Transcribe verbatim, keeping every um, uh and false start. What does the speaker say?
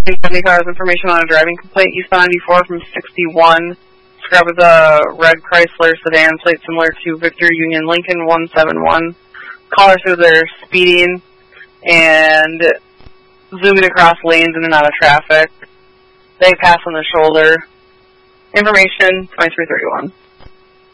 seventy cars, information on a driving complaint eastbound ninety-four from sixty-one. Described with a red Chrysler sedan plate similar to Victor Union Lincoln one seven one. Caller says they're speeding and zooming across lanes in and out of traffic. They pass on the shoulder. Information twenty-three thirty-one.